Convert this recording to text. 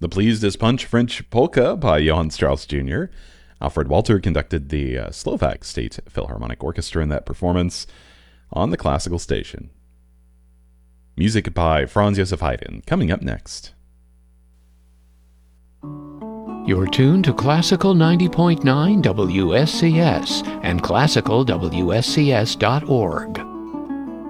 The Pleased as Punch French Polka by Johann Strauss Jr. Alfred Walter conducted the Slovak State Philharmonic Orchestra in that performance on the classical station. Music by Franz Josef Haydn, coming up next. You're tuned to Classical 90.9 WSCS and classicalwscs.org.